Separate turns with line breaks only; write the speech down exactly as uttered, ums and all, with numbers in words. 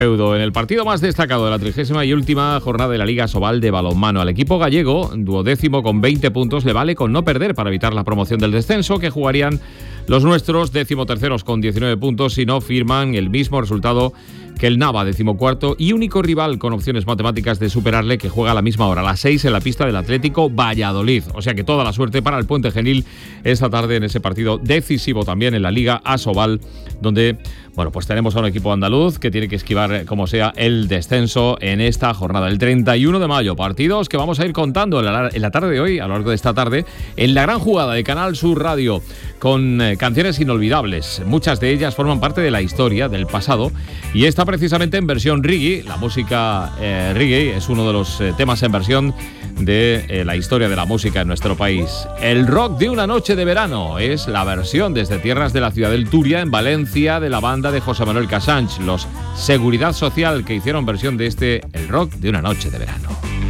En el partido más destacado de la trigésima y última jornada de la Liga Asobal de balonmano, al equipo gallego, duodécimo con veinte puntos, le vale con no perder para evitar la promoción del descenso, que jugarían los nuestros decimoterceros con diecinueve puntos si no firman el mismo resultado que el Nava, decimocuarto y único rival con opciones matemáticas de superarle, que juega a la misma hora, a las seis, en la pista del Atlético Valladolid. O sea que toda la suerte para el Puente Genil esta tarde en ese partido decisivo también en la Liga Asobal, donde, bueno, pues tenemos a un equipo andaluz que tiene que esquivar como sea el descenso en esta jornada. El treinta y uno de mayo, partidos que vamos a ir contando en la, en la tarde de hoy, a lo largo de esta tarde, en la gran jugada de Canal Sur Radio, con eh, canciones inolvidables. Muchas de ellas forman parte de la historia, del pasado, y esta precisamente en versión reggae. La música eh, reggae es uno de los eh, temas en versión de eh, la historia de la música en nuestro país. El rock de una noche de verano es la versión desde tierras de la ciudad del Turia, en Valencia, de la banda de José Manuel Casanch, los Seguridad Social, que hicieron versión de este El rock de una noche de verano.